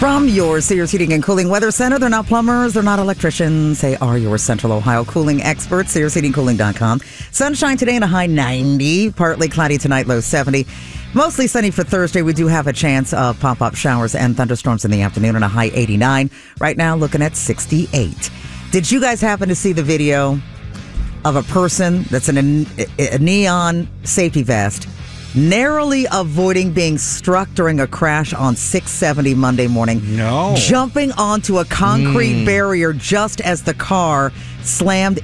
From your Sears Heating and Cooling Weather Center, they're not plumbers, they're not electricians. They are your Central Ohio cooling experts, SearsHeatingCooling.com. Sunshine today and a high 90. Partly cloudy tonight, low 70. Mostly sunny for Thursday. We do have a chance of pop-up showers and thunderstorms in the afternoon and a high 89. Right now, looking at 68. Did you guys happen to see the video of a person that's in a neon safety vest narrowly avoiding being struck during a crash on 670 Monday morning? No. Jumping onto a concrete barrier just as the car slammed